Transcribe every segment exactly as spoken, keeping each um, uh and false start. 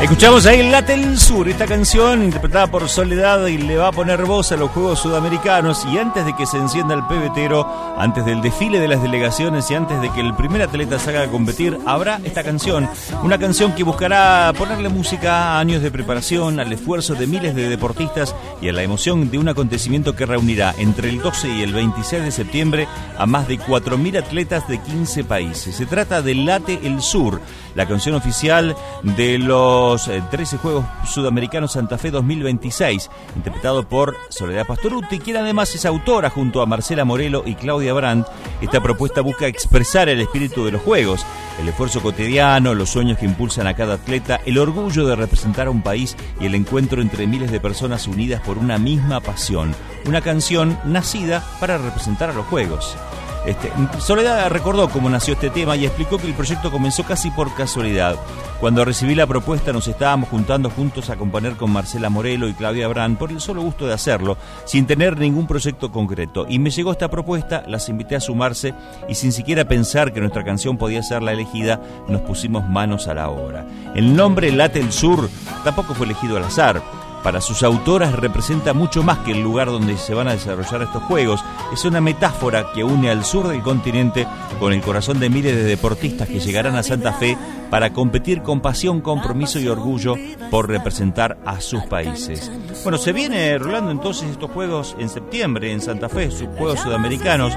Escuchamos ahí Late el Sur, esta canción interpretada por Soledad y le va a poner voz a los Juegos Sudamericanos. Y antes de que se encienda el pebetero, antes del desfile de las delegaciones y antes de que el primer atleta salga a competir, habrá esta canción. Una canción que buscará ponerle música a años de preparación, al esfuerzo de miles de deportistas y a la emoción de un acontecimiento que reunirá entre el doce y el veintiséis de septiembre a más de cuatro mil atletas de quince países. Se trata de Late el Sur, la canción oficial de los trece Juegos Sudamericanos Santa Fe dos mil veintiséis, interpretado por Soledad Pastorutti, quien además es autora junto a Marcela Morelo y Claudia Brandt. Esta propuesta busca expresar el espíritu de los Juegos, el esfuerzo cotidiano, los sueños que impulsan a cada atleta, el orgullo de representar a un país y el encuentro entre miles de personas unidas por una misma pasión. Una canción nacida para representar a los Juegos. Este, Soledad recordó cómo nació este tema y explicó que el proyecto comenzó casi por casualidad. Cuando recibí la propuesta nos estábamos juntando juntos a componer con Marcela Morelo y Claudia Brandt por el solo gusto de hacerlo, sin tener ningún proyecto concreto. Y me llegó esta propuesta, las invité a sumarse y sin siquiera pensar que nuestra canción podía ser la elegida, nos pusimos manos a la obra. El nombre Late el Sur tampoco fue elegido al azar. Para sus autoras representa mucho más que el lugar donde se van a desarrollar estos Juegos. Es una metáfora que une al sur del continente con el corazón de miles de deportistas que llegarán a Santa Fe para competir con pasión, compromiso y orgullo por representar a sus países. Bueno, se viene rolando entonces estos Juegos en septiembre en Santa Fe, sus Juegos Sudamericanos.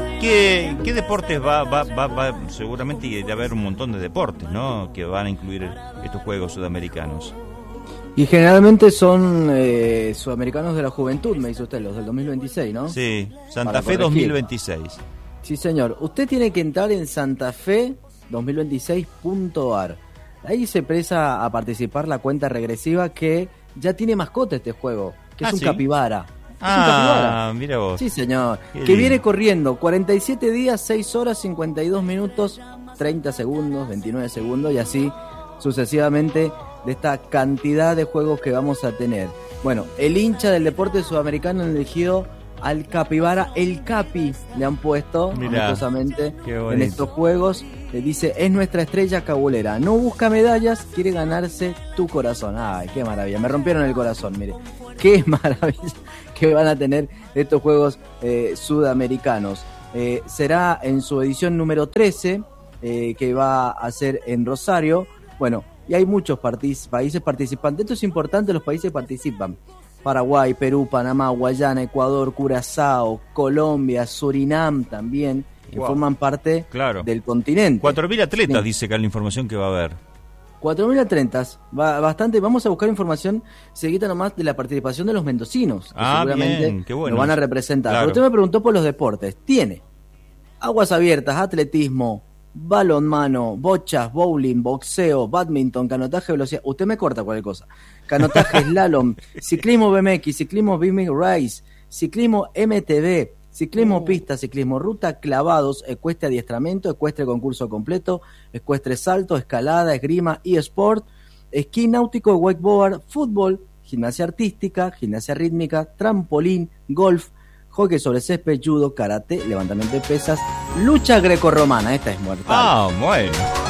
¿Qué, qué deportes va, va, va, va? Seguramente debe haber un montón de deportes, ¿no?, que van a incluir estos Juegos Sudamericanos. Y generalmente son eh, sudamericanos de la juventud, me dice usted, los del dos mil veintiséis, ¿no? Sí, Santa Fe dos mil veintiséis. Sí, señor. Usted tiene que entrar en santafe dos mil veintiséis punto ar. Ahí se presa a participar la cuenta regresiva que ya tiene mascota este juego, que ah, es un ¿sí? capibara. Ah, mira vos. Sí, señor. Qué que lindo. viene corriendo cuarenta y siete días, seis horas, cincuenta y dos minutos, treinta segundos, veintinueve segundos y así sucesivamente de esta cantidad de juegos que vamos a tener. Bueno, el hincha del deporte sudamericano han elegido al capibara, el Capi le han puesto amistosamente en estos juegos. Le dice, es nuestra estrella cabulera, no busca medallas, quiere ganarse tu corazón. Ay, qué maravilla, me rompieron el corazón, mire, qué maravilla que van a tener estos juegos eh, sudamericanos. Eh, será en su edición número trece, eh, que va a ser en Rosario. Bueno, y hay muchos partic- países participantes. Esto es importante, los países participan: Paraguay, Perú, Panamá, Guayana, Ecuador, Curazao, Colombia, Surinam también, que wow. forman parte claro. del continente. cuatro mil atletas, sí. dice acá la información que va a haber. cuatro mil atletas, va bastante. Vamos a buscar información seguida nomás de la participación de los mendocinos, que ah, seguramente bien, qué bueno. nos van a representar. Claro. Pero usted me preguntó por los deportes. Tiene aguas abiertas, atletismo, balonmano, bochas, bowling, boxeo, badminton, canotaje, velocidad. Usted me corta cualquier cosa. Canotaje, slalom, ciclismo B M X, ciclismo B M X Race, ciclismo M T B, ciclismo uh. pista, ciclismo ruta, clavados, ecuestre adiestramiento, ecuestre concurso completo, ecuestre salto, escalada, esgrima, eSport, esquí náutico, wakeboard, fútbol, gimnasia artística, gimnasia rítmica, trampolín, golf, hockey sobre césped, judo, karate, levantamiento de pesas, lucha grecorromana, esta es mortal. Ah, bueno.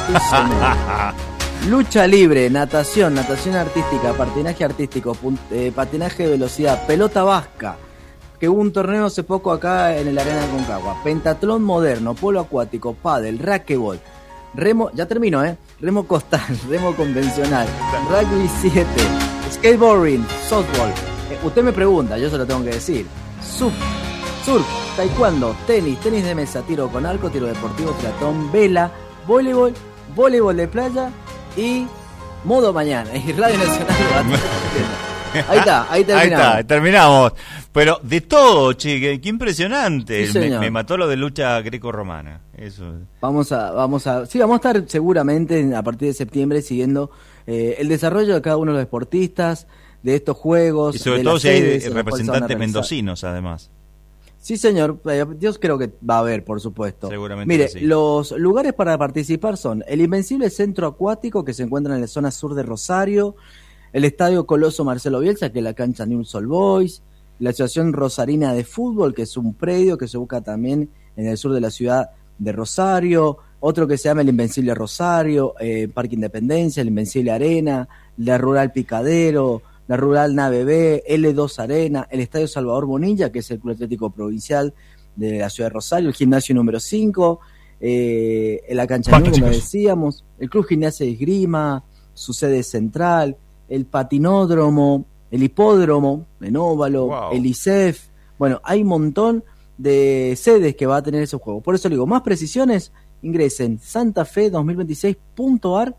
Lucha libre, natación, natación artística, patinaje artístico, punt- eh, patinaje de velocidad, pelota vasca, que hubo un torneo hace poco acá en el Arena de Concagua, pentatlón moderno, polo acuático, pádel, racquetball, remo, ya termino, ¿eh? Remo costal, remo convencional, rugby siete, skateboarding, softball. Eh, usted me pregunta, yo se lo tengo que decir. Surf, surf, taekwondo, tenis, tenis de mesa, tiro con arco, tiro deportivo, triatlón, vela, voleibol, voleibol de playa y modo mañana. Y Radio Nacional. Ahí está, ahí terminamos. Ahí está, terminamos. Pero de todo, che, qué, qué impresionante. Sí, me, me mató lo de lucha greco-romana. Eso. Vamos a, vamos a, sí, vamos a estar seguramente a partir de septiembre siguiendo eh, el desarrollo de cada uno de los deportistas, de estos juegos. Y sobre de todo si hay sedes, representantes mendocinos, además. Sí, señor. Dios creo que va a haber, por supuesto. Seguramente. Mire, sí. Los lugares para participar son el Invencible Centro Acuático, que se encuentra en la zona sur de Rosario, el Estadio Coloso Marcelo Bielsa, que es la cancha Newell's Old Boys, la Asociación Rosarina de Fútbol, que es un predio que se ubica también en el sur de la ciudad de Rosario, otro que se llama el Invencible Rosario, eh, Parque Independencia, el Invencible Arena, la Rural Picadero, la Rural Nave B, L dos Arena, el Estadio Salvador Bonilla, que es el Club Atlético Provincial de la ciudad de Rosario, el Gimnasio número cinco, eh, la Cancha Nueva, como decíamos, el Club Gimnasia de Esgrima, su sede central, el Patinódromo, el Hipódromo en Óvalo, wow. el I C E F. Bueno, hay un montón de sedes que va a tener esos juegos. Por eso le digo, más precisiones, ingresen santafe dos mil veintiséis punto a r.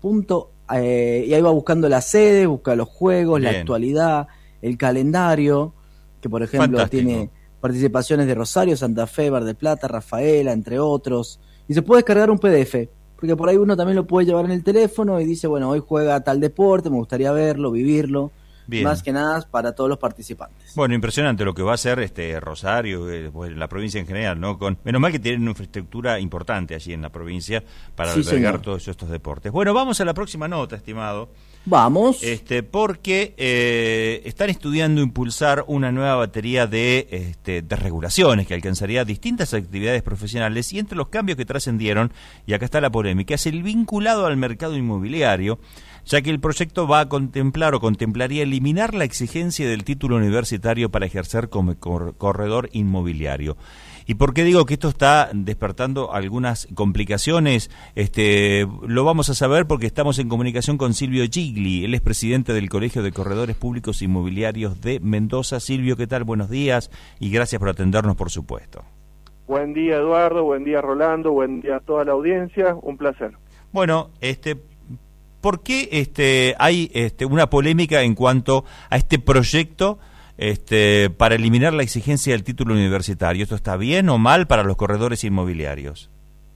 Eh, y ahí va buscando la sede, busca los juegos, Bien. la actualidad, el calendario, que por ejemplo Fantástico. tiene participaciones de Rosario, Santa Fe, Mar del Plata, Rafaela, entre otros. Y se puede descargar un P D F, porque por ahí uno también lo puede llevar en el teléfono y dice, bueno, hoy juega tal deporte, me gustaría verlo, vivirlo. Bien. Más que nada para todos los participantes. Bueno, impresionante lo que va a hacer este Rosario, eh, pues, la provincia en general, ¿no? Con menos mal que tienen una infraestructura importante allí en la provincia para sí, albergar señor. todos estos deportes. Bueno, vamos a la próxima nota, estimado. Vamos. Este, porque eh, están estudiando impulsar una nueva batería de, este, de regulaciones que alcanzaría distintas actividades profesionales, y entre los cambios que trascendieron, y acá está la polémica, es el vinculado al mercado inmobiliario, ya que el proyecto va a contemplar o contemplaría eliminar la exigencia del título universitario para ejercer como cor- corredor inmobiliario. ¿Y por qué digo que esto está despertando algunas complicaciones? Este, lo vamos a saber porque estamos en comunicación con Silvio Gigli, él es presidente del Colegio de Corredores Públicos Inmobiliarios de Mendoza. Silvio, ¿qué tal? Buenos días y gracias por atendernos, por supuesto. Buen día, Eduardo, buen día, Rolando, buen día a toda la audiencia, un placer. Bueno, este... ¿por qué este, hay este, una polémica en cuanto a este proyecto este, para eliminar la exigencia del título universitario? ¿Esto está bien o mal para los corredores inmobiliarios?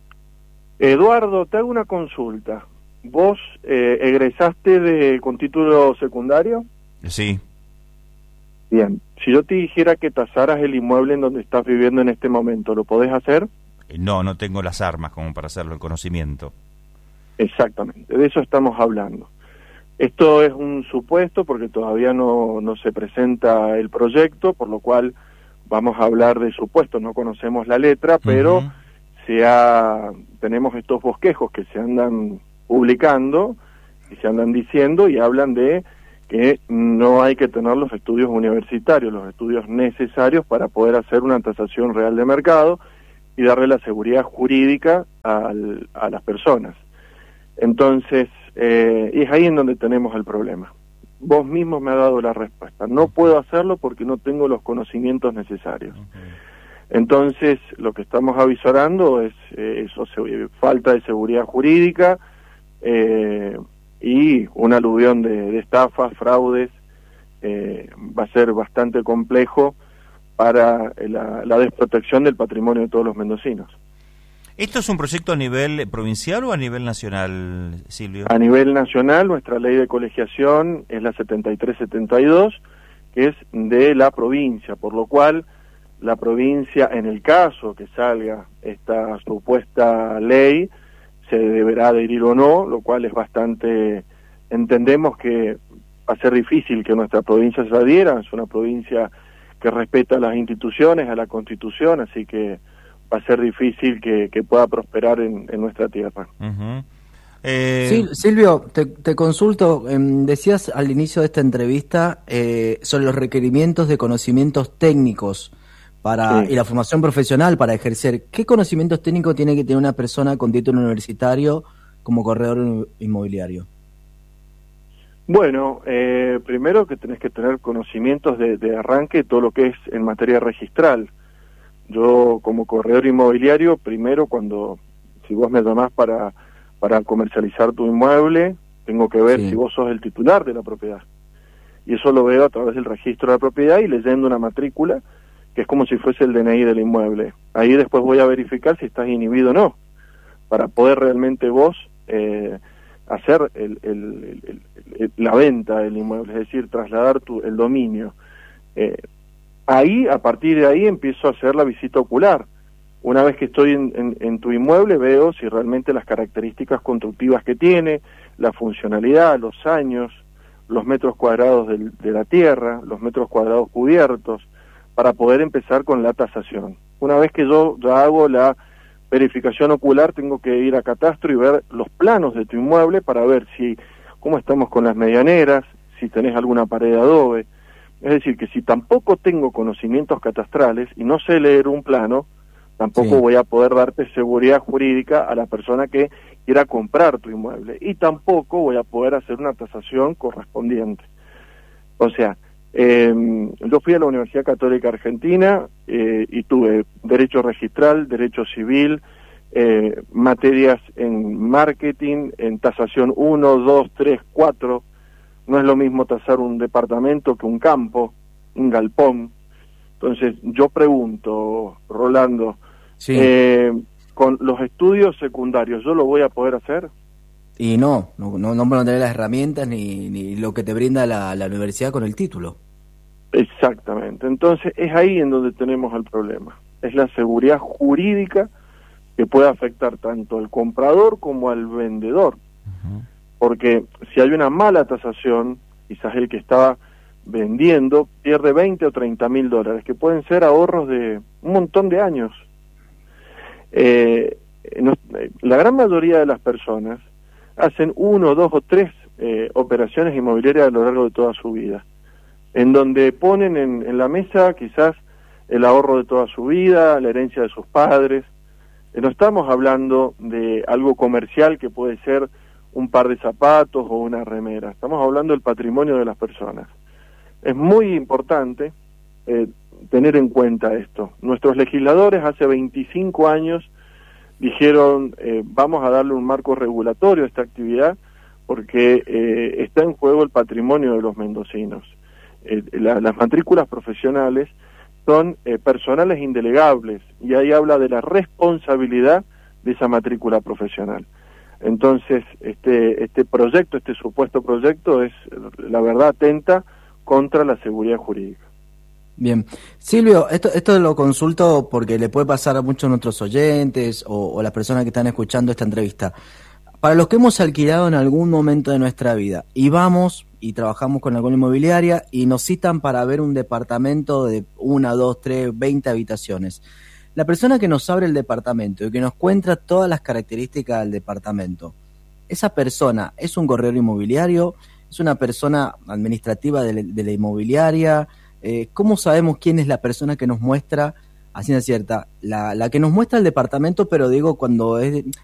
Eduardo, te hago una consulta. ¿Vos eh, egresaste de, con título secundario? Sí. Bien. Si yo te dijera que tasaras el inmueble en donde estás viviendo en este momento, ¿lo podés hacer? No, no tengo las armas como para hacerlo, el conocimiento. Exactamente, de eso estamos hablando. Esto es un supuesto porque todavía no, no se presenta el proyecto, por lo cual vamos a hablar de supuesto, no conocemos la letra, pero uh-huh. se ha, tenemos estos bosquejos que se andan publicando y se andan diciendo y hablan de que no hay que tener los estudios universitarios, los estudios necesarios para poder hacer una tasación real de mercado y darle la seguridad jurídica al, a las personas. Entonces, eh, es ahí en donde tenemos el problema. Vos mismo me has dado la respuesta. No puedo hacerlo porque no tengo los conocimientos necesarios. Okay. Entonces, lo que estamos avisorando es eh, eso, se, falta de seguridad jurídica eh, y un aluvión de, de estafas, fraudes. Eh, va a ser bastante complejo para la, la desprotección del patrimonio de todos los mendocinos. ¿Esto es un proyecto a nivel provincial o a nivel nacional, Silvio? A nivel nacional, nuestra ley de colegiación es la setenta y tres setenta y dos, que es de la provincia, por lo cual la provincia, en el caso que salga esta supuesta ley, se deberá adherir o no, lo cual es bastante, entendemos que va a ser difícil que nuestra provincia se adhiera, es una provincia que respeta a las instituciones, a la Constitución, así que va a ser difícil que, que pueda prosperar en, en nuestra tierra. Uh-huh. eh... Sí, Silvio, te, te consulto, eh, decías al inicio de esta entrevista eh, sobre los requerimientos de conocimientos técnicos para sí. y la formación profesional para ejercer. ¿Qué conocimientos técnicos tiene que tener una persona con título universitario como corredor inmobiliario? Bueno, eh, primero que tenés que tener conocimientos de, de arranque, todo lo que es en materia registral. Yo como corredor inmobiliario, primero cuando, si vos me llamás para, para comercializar tu inmueble, tengo que ver sí. si vos sos el titular de la propiedad. Y eso lo veo a través del registro de la propiedad y leyendo una matrícula, que es como si fuese el D N I del inmueble. Ahí después voy a verificar si estás inhibido o no, para poder realmente vos eh, hacer el, el, el, el, la venta del inmueble, es decir, trasladar tu, el dominio. Eh, Ahí, a partir de ahí, empiezo a hacer la visita ocular. Una vez que estoy en, en, en tu inmueble, veo si realmente las características constructivas que tiene, la funcionalidad, los años, los metros cuadrados del, de la tierra, los metros cuadrados cubiertos, para poder empezar con la tasación. Una vez que yo ya hago la verificación ocular tengo que ir a Catastro y ver los planos de tu inmueble para ver si cómo estamos con las medianeras, si tenés alguna pared de adobe. Es decir, que si tampoco tengo conocimientos catastrales y no sé leer un plano, tampoco sí. voy a poder darte seguridad jurídica a la persona que quiera comprar tu inmueble, y tampoco voy a poder hacer una tasación correspondiente. O sea, eh, yo fui a la Universidad Católica Argentina eh, y tuve derecho registral, derecho civil, eh, materias en marketing, en tasación uno, dos, tres, cuatro. No es lo mismo tasar un departamento que un campo, un galpón. Entonces, yo pregunto, Rolando, sí. eh, con los estudios secundarios, ¿yo lo voy a poder hacer? Y no, no, no, no van a tener las herramientas ni, ni lo que te brinda la, la universidad con el título. Exactamente. Entonces, es ahí en donde tenemos el problema. Es la seguridad jurídica que puede afectar tanto al comprador como al vendedor. Uh-huh. Porque si hay una mala tasación, quizás el que estaba vendiendo pierde veinte o treinta mil dólares, que pueden ser ahorros de un montón de años. Eh, no, la gran mayoría de las personas hacen uno, dos o tres eh, operaciones inmobiliarias a lo largo de toda su vida, en donde ponen en, en la mesa quizás el ahorro de toda su vida, la herencia de sus padres. Eh, no estamos hablando de algo comercial que puede ser un par de zapatos o una remera, estamos hablando del patrimonio de las personas. Es muy importante eh, tener en cuenta esto. Nuestros legisladores hace veinticinco años dijeron, eh, vamos a darle un marco regulatorio a esta actividad porque eh, está en juego el patrimonio de los mendocinos. Eh, la, las matrículas profesionales son eh, personales indelegables, y ahí habla de la responsabilidad de esa matrícula profesional. Entonces, este, este proyecto, este supuesto proyecto es, la verdad, atenta contra la seguridad jurídica. Bien. Silvio, esto, esto lo consulto porque le puede pasar a muchos de nuestros oyentes o, o las personas que están escuchando esta entrevista. Para los que hemos alquilado en algún momento de nuestra vida y vamos y trabajamos con alguna inmobiliaria y nos citan para ver un departamento de una, dos, tres, veinte habitaciones. La persona que nos abre el departamento y que nos cuenta todas las características del departamento, ¿esa persona es un corredor inmobiliario? ¿Es una persona administrativa de la, de la inmobiliaria? Eh, ¿Cómo sabemos quién es la persona que nos muestra, a ciencia cierta, la, la que nos muestra el departamento, pero digo cuando es